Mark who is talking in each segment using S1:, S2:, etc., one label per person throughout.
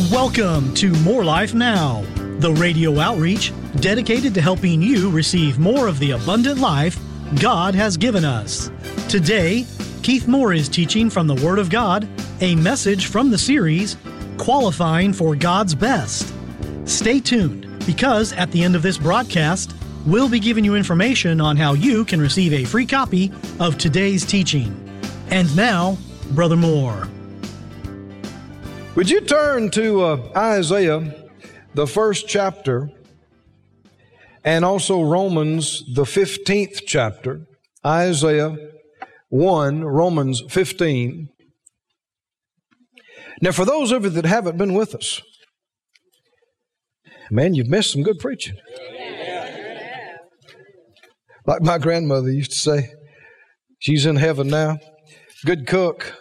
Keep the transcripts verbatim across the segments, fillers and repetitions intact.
S1: Welcome to More Life Now, the radio outreach dedicated to helping you receive more of the abundant life God has given us. Today, Keith Moore is teaching from the Word of God, a message from the series, Qualifying for God's Best. Stay tuned, because at the end of this broadcast, we'll be giving you information on how you can receive a free copy of today's teaching. And now, Brother Moore.
S2: Would you turn to uh, Isaiah, the first chapter, and also Romans, the fifteenth chapter. Isaiah one, Romans fifteen. Now, for those of you that haven't been with us, man, you've missed some good preaching. Like my grandmother used to say, she's in heaven now. Good cook.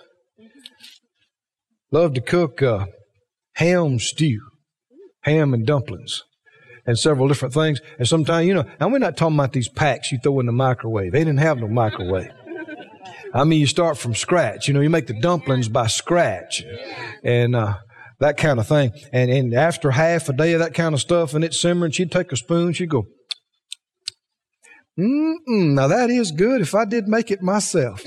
S2: Love to cook uh, ham stew, ham and dumplings, and several different things. And sometimes, you know, and we're not talking about these packs you throw in the microwave. They didn't have no microwave. I mean, you start from scratch. You know, you make the dumplings by scratch, and uh, that kind of thing. And, and after half a day of that kind of stuff, and it's simmering, she'd take a spoon, she'd go, mm-mm, now that is good if I did make it myself.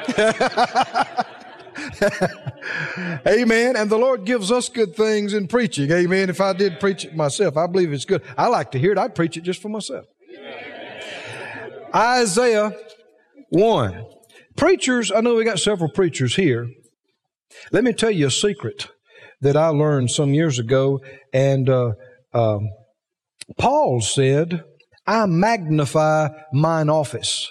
S2: Amen. And the Lord gives us good things in preaching. Amen. If I did preach it myself, I believe it's good. I like to hear it. I'd preach it just for myself. Isaiah one. Preachers, I know we got several preachers here. Let me tell you a secret that I learned some years ago. And uh, um, Paul said, I magnify mine office.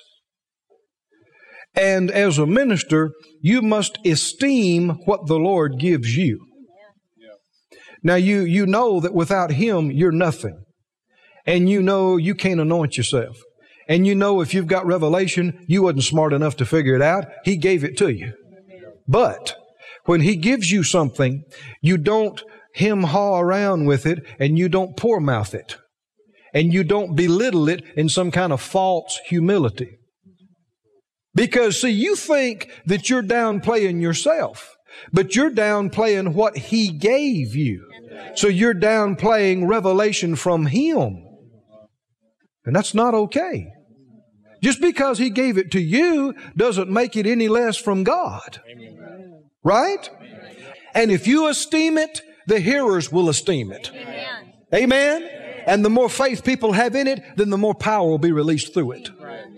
S2: And as a minister, you must esteem what the Lord gives you. Now, you, you know that without Him, you're nothing. And you know you can't anoint yourself. And you know if you've got revelation, you wasn't smart enough to figure it out. He gave it to you. But when He gives you something, you don't hem-haw around with it, and you don't poor-mouth it. And you don't belittle it in some kind of false humility. Because, see, you think that you're downplaying yourself, but you're downplaying what He gave you. So you're downplaying revelation from Him. And that's not okay. Just because He gave it to you doesn't make it any less from God. Right? And if you esteem it, the hearers will esteem it. Amen? And the more faith people have in it, then the more power will be released through it.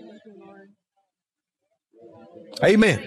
S2: Amen.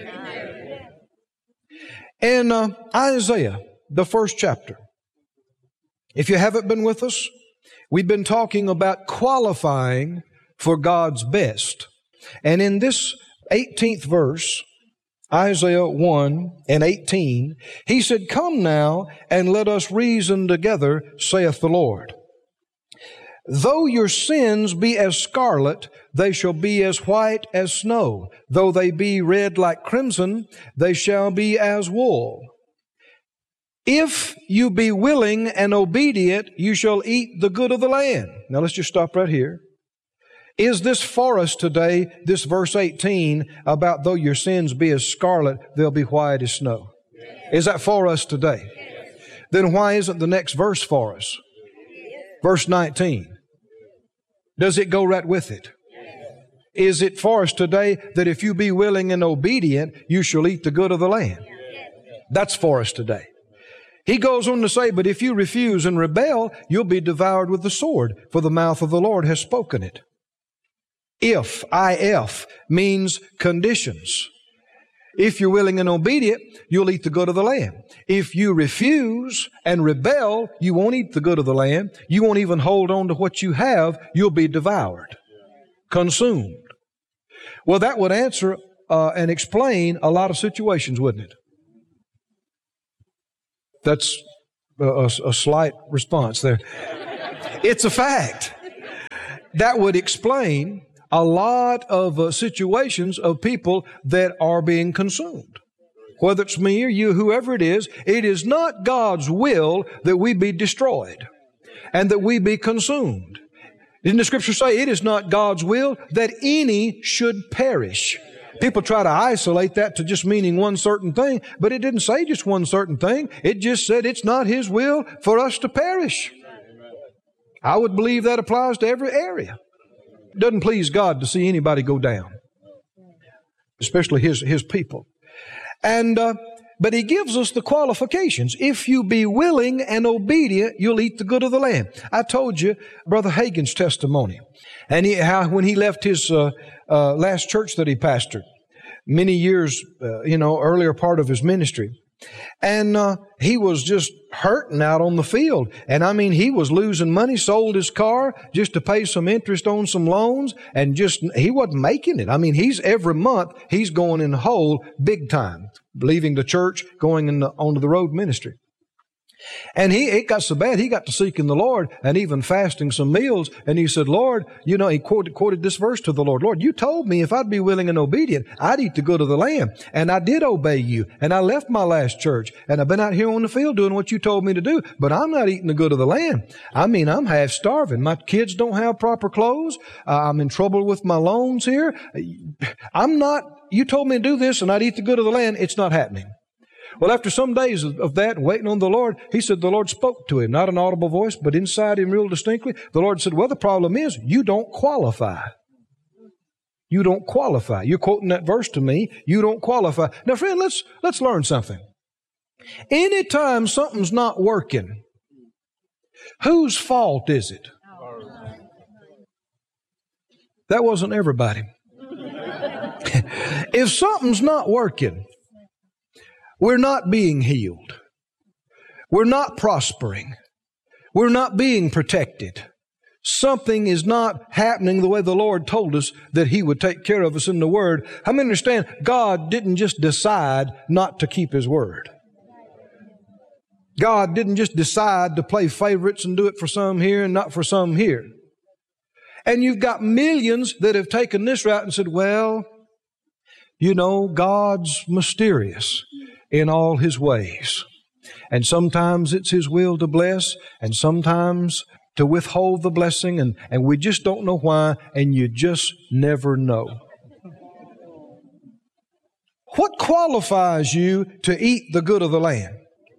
S2: In uh, Isaiah, the first chapter, if you haven't been with us, we've been talking about qualifying for God's best. And in this eighteenth verse, Isaiah one and eighteen, He said, Come now and let us reason together, saith the Lord. Though your sins be as scarlet, they shall be as white as snow. Though they be red like crimson, they shall be as wool. If you be willing and obedient, you shall eat the good of the land. Now let's just stop right here. Is this for us today, this verse eighteen, about though your sins be as scarlet, they'll be white as snow? Is that for us today? Then why isn't the next verse for us? Verse nineteen. Does it go right with it? Is it for us today that if you be willing and obedient, you shall eat the good of the land? That's for us today. He goes on to say, but if you refuse and rebel, you'll be devoured with the sword, for the mouth of the Lord has spoken it. If, I F, means conditions. If you're willing and obedient, you'll eat the good of the land. If you refuse and rebel, you won't eat the good of the land. You won't even hold on to what you have. You'll be devoured, consumed. Well, that would answer uh, and explain a lot of situations, wouldn't it? That's a, a, a slight response there. It's a fact. That would explain a lot of uh, situations of people that are being consumed. Whether it's me or you, whoever it is, it is not God's will that we be destroyed and that we be consumed. Didn't the Scripture say it is not God's will that any should perish, People try to isolate that to just meaning one certain thing, but it didn't say just one certain thing. It just said it's not His will for us to perish. I would believe that applies to every area. It doesn't please God to see anybody go down, especially His, His people. And, uh, but He gives us the qualifications. If you be willing and obedient, you'll eat the good of the land. I told you Brother Hagin's testimony. And he, how when he left his uh, uh, last church that he pastored, many years, uh, you know, earlier part of his ministry. And uh, he was just hurting out on the field. And I mean, he was losing money, sold his car just to pay some interest on some loans, and just, he wasn't making it. I mean, he's every month, he's going in the hole big time, leaving the church, going in the, onto the road ministry. And he, it got so bad, he got to seeking the Lord and even fasting some meals. And he said, Lord, you know, he quoted, quoted this verse to the Lord. Lord, you told me if I'd be willing and obedient, I'd eat the good of the land. And I did obey you. And I left my last church. And I've been out here on the field doing what you told me to do. But I'm not eating the good of the land. I mean, I'm half starving. My kids don't have proper clothes. Uh, I'm in trouble with my loans here. I'm not, you told me to do this and I'd eat the good of the land. It's not happening. Well, after some days of, of that and waiting on the Lord, he said the Lord spoke to him, not an audible voice, but inside him real distinctly. The Lord said, well, the problem is you don't qualify. You don't qualify. You're quoting that verse to me. You don't qualify. Now, friend, let's, let's learn something. Anytime something's not working, whose fault is it? That wasn't everybody. If something's not working, we're not being healed. We're not prospering. We're not being protected. Something is not happening the way the Lord told us that He would take care of us in the Word. How many understand God didn't just decide not to keep His Word? God didn't just decide to play favorites and do it for some here and not for some here. And you've got millions that have taken this route and said, well, you know, God's mysterious in all His ways. And sometimes it's His will to bless, and sometimes to withhold the blessing, and, and we just don't know why, and you just never know. What qualifies you to eat the good of the land?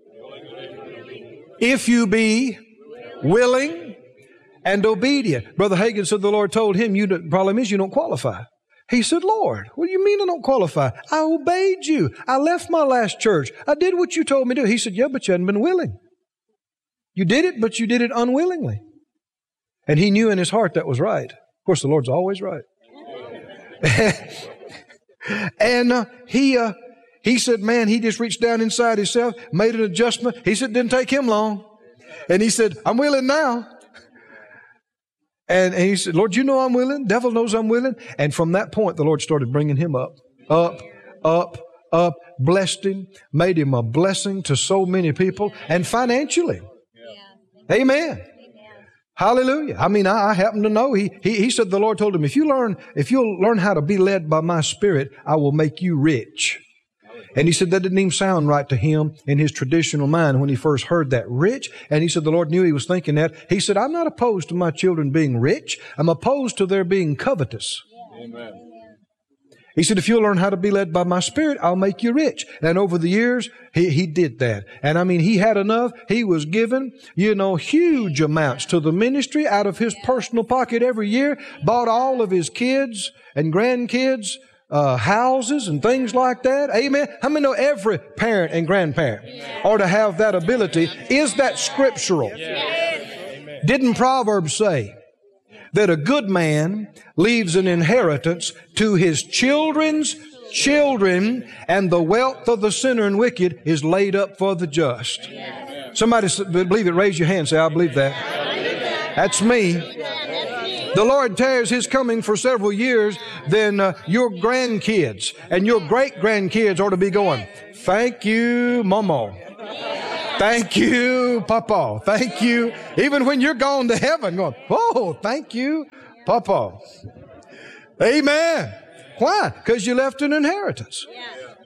S2: If you be willing and obedient. Brother Hagin said the Lord told him, you, the problem is you don't qualify. He said, Lord, what do you mean I don't qualify? I obeyed you. I left my last church. I did what you told me to do. He said, yeah, but you hadn't been willing. You did it, but you did it unwillingly. And he knew in his heart that was right. Of course, the Lord's always right. and uh, he uh, he said, man, he just reached down inside himself, made an adjustment. He said, it didn't take him long. And he said, I'm willing now. And, and he said, Lord, you know I'm willing. Devil knows I'm willing. And from that point, the Lord started bringing him up, up, up, up, blessed him, made him a blessing to so many people, and financially. Yeah. Amen. Amen. Hallelujah. I mean, I, I happen to know he, he he said the Lord told him, if you learn, if you'll learn how to be led by my Spirit, I will make you rich. And he said that didn't even sound right to him in his traditional mind when he first heard that, rich. And he said the Lord knew he was thinking that. He said, I'm not opposed to my children being rich. I'm opposed to their being covetous. Amen. He said, if you'll learn how to be led by my Spirit, I'll make you rich. And over the years, he, he did that. And I mean, he had enough. He was given, you know, huge amounts to the ministry out of his personal pocket every year, bought all of his kids and grandkids Uh, houses and things like that. Amen. How many know every parent and grandparent yes. ought to have that ability? Is that scriptural? Yes. Didn't Proverbs say that a good man leaves an inheritance to his children's children, and the wealth of the sinner and wicked is laid up for the just? Yes. Somebody believe it, raise your hand and say, I believe that. I believe that. That's me. The Lord tarries His coming for several years, then uh, your grandkids and your great-grandkids ought to be going, thank you, Mama. Thank you, Papa. Thank you. Even when you're gone to heaven, going, oh, thank you, Papa. Amen. Why? Because you left an inheritance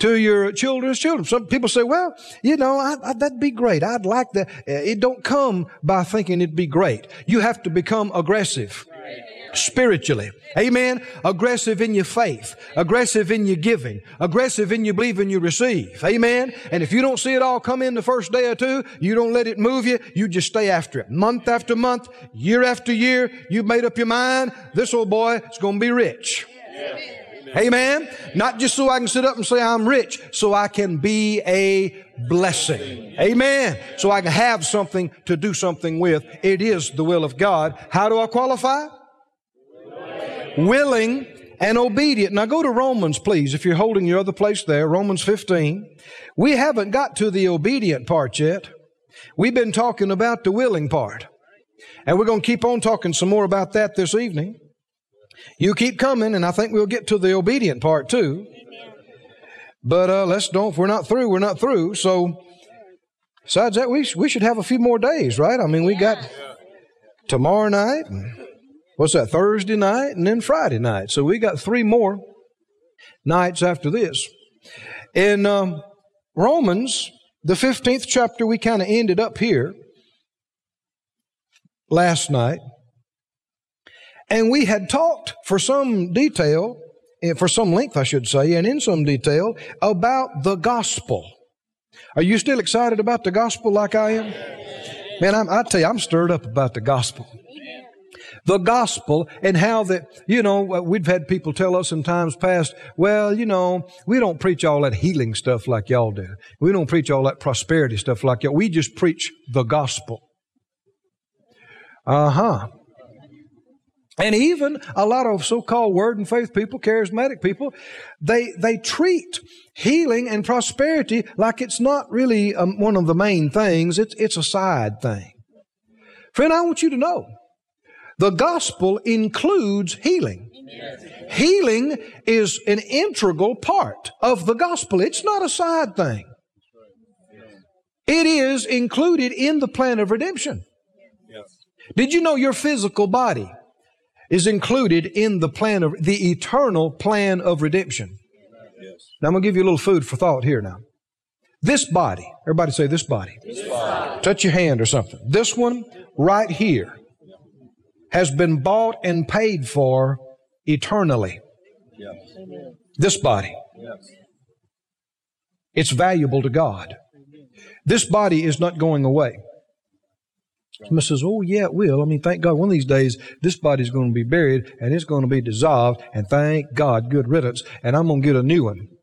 S2: to your children's children. Some people say, well, you know, I, I, that'd be great. I'd like that. It don't come by thinking it'd be great. You have to become aggressive spiritually. Amen. Aggressive in your faith. Aggressive in your giving. Aggressive in your believing you receive. Amen. And if you don't see it all come in the first day or two, you don't let it move you. You just stay after it. Month after month, year after year, you've made up your mind. This old boy is going to be rich. Amen. Not just so I can sit up and say I'm rich, so I can be a blessing. Amen. So I can have something to do something with. It is the will of God. How do I qualify? Willing and obedient. Now go to Romans, please, if you're holding your other place there, Romans fifteen. We haven't got to the obedient part yet. We've been talking about the willing part. And we're going to keep on talking some more about that this evening. You keep coming, and I think we'll get to the obedient part too. But uh, let's don't, if we're not through, we're not through. So besides that, we, sh- we should have a few more days, right? I mean, we got tomorrow night, and what's that, Thursday night, and then Friday night. So we got three more nights after this. In um, Romans, the fifteenth chapter, we kind of ended up here last night. And we had talked for some detail, for some length, I should say, and in some detail, about the gospel. Are you still excited about the gospel like I am? Man, I'm, I tell you, I'm stirred up about the gospel. The gospel and how that, you know, we've had people tell us in times past, well, you know, we don't preach all that healing stuff like y'all do. We don't preach all that prosperity stuff like y'all. We just preach the gospel. Uh-huh. And even a lot of so-called word and faith people, charismatic people, they they treat healing and prosperity like it's not really um, one of the main things. It's, it's a side thing. Friend, I want you to know, the gospel includes healing. Healing is an integral part of the gospel. It's not a side thing. It is included in the plan of redemption. Did you know your physical body is included in the plan of the eternal plan of redemption? Now I'm going to give you a little food for thought here now. This body, everybody say this body. This body. Touch your hand or something. This one right here has been bought and paid for eternally. Yes. This body. Yes. It's valuable to God. This body is not going away. Somebody says, oh, yeah, it will. I mean, thank God one of these days this body's going to be buried and it's going to be dissolved, and thank God, good riddance, and I'm going to get a new one.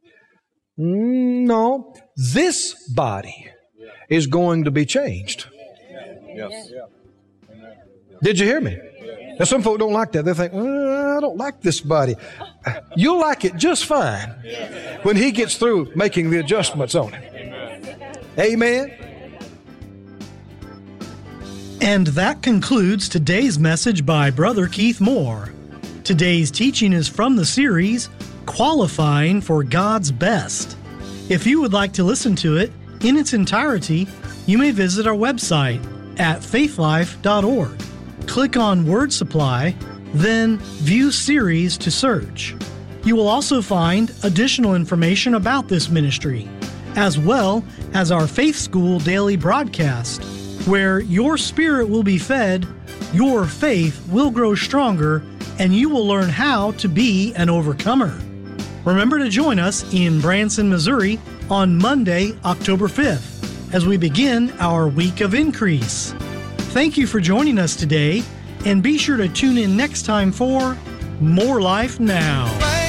S2: No, this body is going to be changed. Yes. Did you hear me? Now, some folk don't like that. They think, well, I don't like this body. You'll like it just fine when He gets through making the adjustments on it. Amen.
S1: And that concludes today's message by Brother Keith Moore. Today's teaching is from the series, Qualifying for God's Best. If you would like to listen to it in its entirety, you may visit our website at faithlife dot org. Click on Word Supply, then View Series to search. You will also find additional information about this ministry, as well as our Faith School daily broadcast, where your spirit will be fed, your faith will grow stronger, and you will learn how to be an overcomer. Remember to join us in Branson, Missouri on Monday, October fifth, as we begin our week of increase. Thank you for joining us today, and be sure to tune in next time for More Life Now.